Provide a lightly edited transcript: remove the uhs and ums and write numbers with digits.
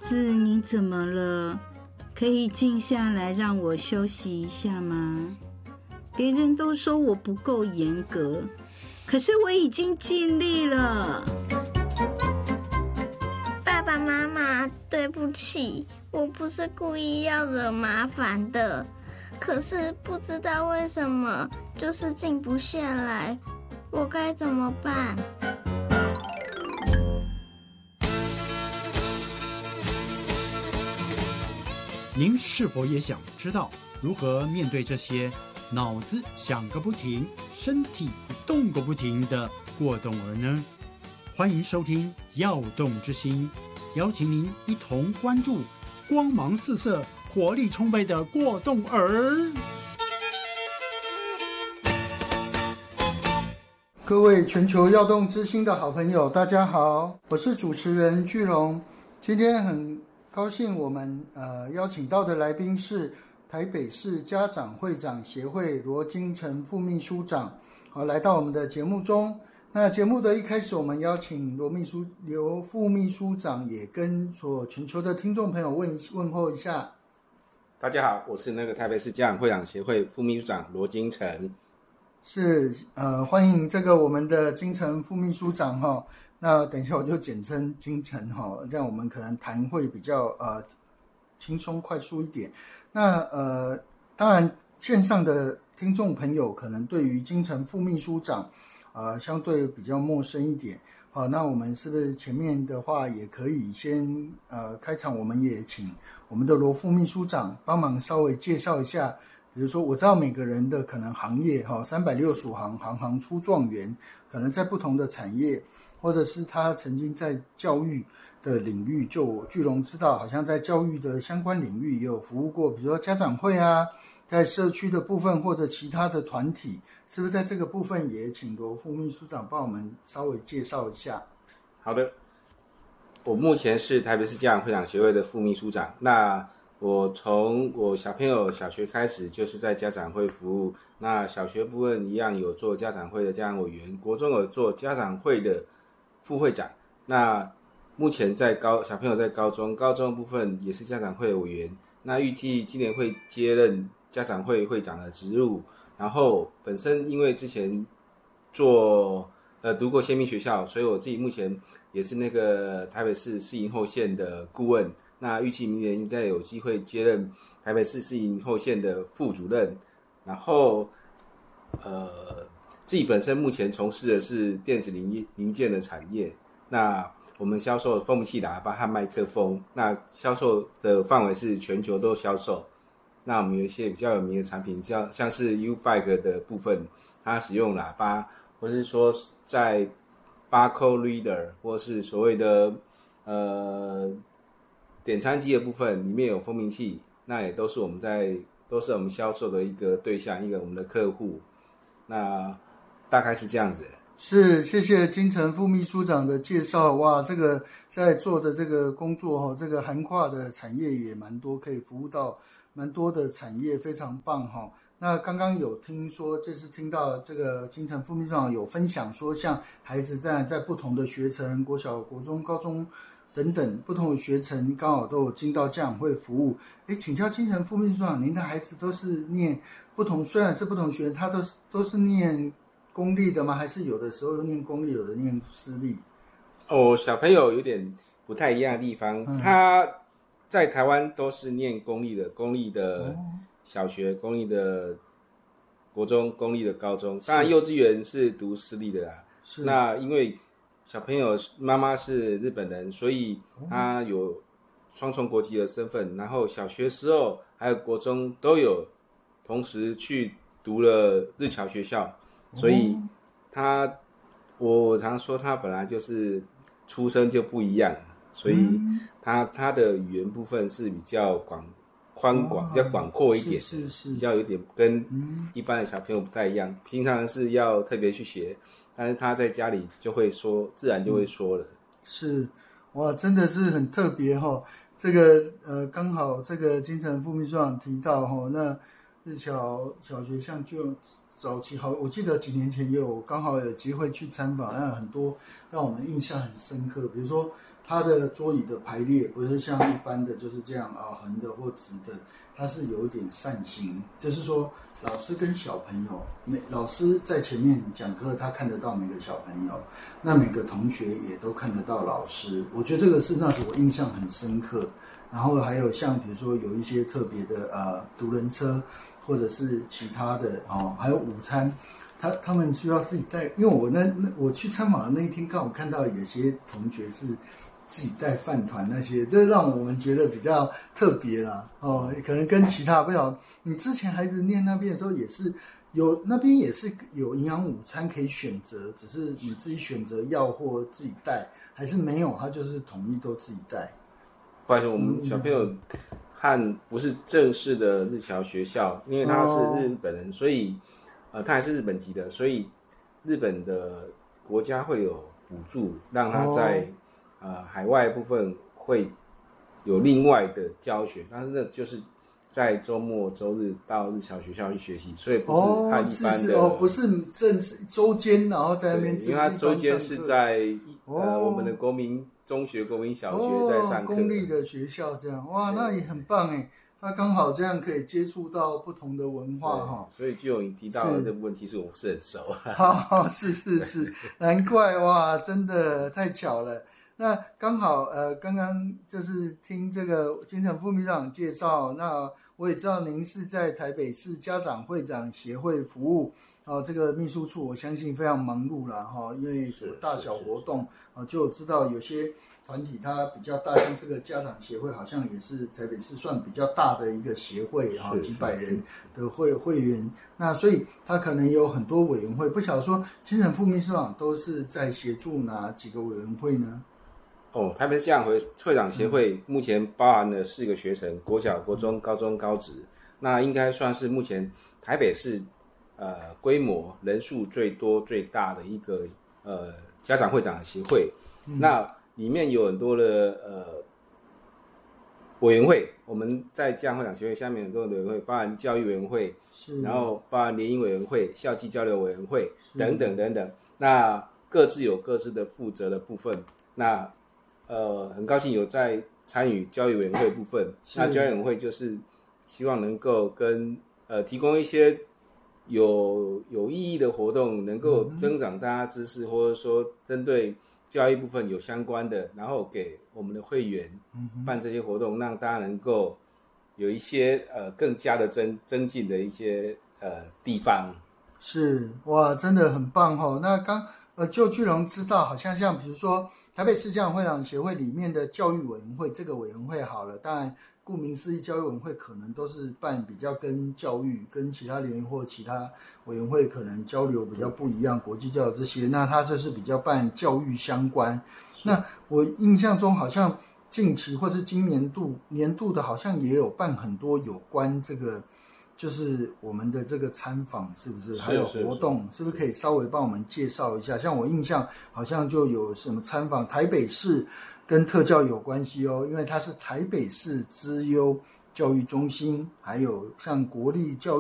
子，你怎么了？可以静下来让我休息一下吗？别人都说我不够严格，可是我已经尽力了。 爸爸妈妈，对不起，我不是故意要惹麻烦的，可是不知道为什么就是静不下来，我该怎么办？ 您是否也想知道如何面对这些脑子想个不停、身体动个不停的过动儿呢？欢迎收听《耀动之心》，邀请您一同关注光芒四射、活力充沛的过动儿。 各位全球耀动之心的好朋友，大家好，我是主持人巨龙。今天很高兴我们邀请到的来宾是台北市家长会长协会罗金城副秘书长，来到我们的节目中。那节目的一开始，我们邀请罗副秘书长也跟全球的听众朋友问候一下。 大家好，我是台北市家长会长协会副秘书长罗金城。 是欢迎这个我们的金城副秘书长哈。那等一下我就简称金城哈，这样我们可能谈会比较轻松快速一点。那当然线上的听众朋友可能对于金城副秘书长相对比较陌生一点。好，那我们是不是前面的话也可以先开场，我们也请我们的罗副秘书长帮忙稍微介绍一下。比如说我知道每个人的可能行业365行，行行出状元，可能在不同的产业，或者是他曾经在教育的领域，就巨龙知道好像在教育的相关领域也有服务过，比如说家长会啊，在社区的部分或者其他的团体，是不是在这个部分也请罗副秘书长帮我们稍微介绍一下？ 好的，我目前是台北市家长会长协会的副秘书长。那我从我小朋友小学开始就是在家长会服务，那小学部分一样有做家长会的家长委员，国中有做家长会的副会长。那目前在小朋友在高中部分也是家长会的委员，那预计今年会接任家长会会长的职务。然后本身因为之前读过先民学校，所以我自己目前也是台北市市营后线的顾问。那预计明年应该有机会接任台北市市营后线的副主任。然后自己本身目前从事的是电子零件的产业，那我们销售蜂蜜器喇叭和麦克风，那销售的范围是全球都销售。那我们有一些比较有名的产品，像是 U-Bike 的部分，它使用喇叭，或是说在 Barcode Reader 或是所谓的点餐机的部分，里面有蜂蜜器，那也都是我们销售的一个对象，一个我们的客户。那大概是这样子。 是，谢谢金城副秘书长的介绍。哇，这个在做的这个工作这个涵跨的产业也蛮多，可以服务到蛮多的产业，非常棒哈。那刚刚有听说，这次听到这个金城副秘书长有分享说，像孩子在不同的学程，国小、国中、高中等等不同的学程，刚好都有进到家长会服务。请教金城副秘书长，您的孩子都是念虽然是不同学程，他都是念公立的吗？还是有的时候念公立，有的念私立？ 小朋友有点不太一样的地方，他在台湾都是念公立的小学、公立的国中、公立的高中，当然幼稚园是读私立的啦。是。那因为小朋友妈妈是日本人，所以他有双重国籍的身份，然后小学时候还有国中都有同时去读了日侨学校，所以我常说他本来就是出生就不一样，所以他的语言部分是比较宽广，比较广阔一点，是比较有点跟一般的小朋友不太一样。平常是要特别去学，但是他在家里就会说，自然就会说了。 是，哇，真的是很特别哈。这个刚好这个金城副秘书长提到哈，那日侨小学像就早期我记得几年前刚好有机会去参访，那很多让我们印象很深刻，比如说它的桌椅的排列不是像一般的就是这样横的或直的，它是有点扇形，就是说老师跟小朋友，老师在前面讲课，他看得到每个小朋友，那每个同学也都看得到老师。我觉得这个是那时我印象很深刻。然后还有像比如说有一些特别的独轮车，或者是其他的还有午餐，他们需要自己带。因为我去参访的那一天，刚好看到有些同学是自己带饭团那些，这让我们觉得比较特别啦。可能跟其他不晓得，你之前孩子念那边的时候也是有，那边也是有营养午餐可以选择，只是你自己选择要或自己带，还是没有，他就是统一都自己带。 不好意思，我们小朋友和不是正式的日侨学校，因为他是日本人，所以他还是日本籍的，所以日本的国家会有补助，让他在海外部分会有另外的教学，但是那就是在周末周日到日侨学校去学习，所以不是他一般的不是正式周间，然后在那边， 因为他周间是在我们的国民中学、国民小学在上课， 公立的学校这样，哇，那也很棒哎。他刚好这样可以接触到不同的文化哈， 所以就有你提到的这个问题，是我不是很熟。 好，是，难怪哇，真的太巧了。那刚好刚刚就是听这个金城副秘书长介绍，那我也知道您是在台北市家长会长协会服务这个秘书处，我相信非常忙碌啦因为有大小活动就知道有些团体它比较大，像这个家长协会好像也是台北市算比较大的一个协会几百人的会员，那所以它可能有很多委员会，不晓得说金城副秘书长都是在协助哪几个委员会呢？ 台北市家长会长协会目前包含了4个学程，国小、国中、高中、高职，那应该算是目前台北市规模人数最多最大的一个家长会长的协会。那里面有很多的委员会，我们在家长会长协会下面很多的委员会，包含教育委员会，然后包含联谊委员会、校际交流委员会等等等等，那各自有各自的负责的部分。那很高兴有在参与教育委员会的部分，那教育委员会就是希望能够跟提供一些有意义的活动，能够增长大家知识，或者说针对教育部分有相关的，然后给我们的会员办这些活动，让大家能够有一些更加的增进的一些地方。 是哇，真的很棒那就巨龙知道，好像比如说台北市家长会长协会里面的教育委员会，这个委员会好了，当然顾名思义，教育委员会可能都是办比较跟教育、跟其他联谊或其他委员会可能交流比较不一样，国际教育这些，那它这是比较办教育相关。那我印象中好像近期或是今年度的，好像也有办很多有关这个。就是我们的这个参访是不是还有活动，是不是可以稍微帮我们介绍一下？像我印象好像就有什么参访台北市跟特教有关系因为它是台北市资优教育中心，还有像国立教育